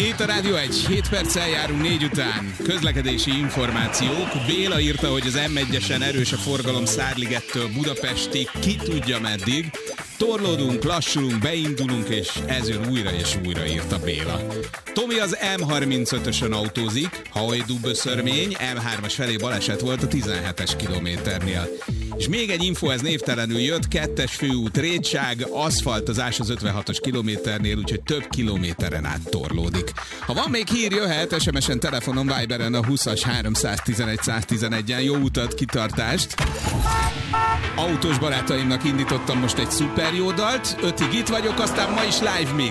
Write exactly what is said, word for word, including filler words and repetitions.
Itt a Rádió egy, hét perccel járunk négy után. Közlekedési információk. Béla írta, hogy az em egyesen erős a forgalom Szárligettől Budapestig, ki tudja meddig. Torlódunk, lassulunk, beindulunk, és ez jön újra és újra, írta Béla. Tomi az em harmincötösön autózik, Hajdú-Böszörmény, em hármas felé baleset volt a tizenhetes kilométernél. És még egy info, ez névtelenül jött, kettes főút Rétság, aszfaltozás az ötvenhatos kilométernél, úgyhogy több kilométeren át torlódik. Ha van még hír, jöhet, es em esen, telefonon, Viberen a húszas háromszáztizenegy száztizenegyen. Jó utat, kitartást! Autós barátaimnak indítottam most egy szuper jó dalt, ötig itt vagyok, aztán ma is live mix.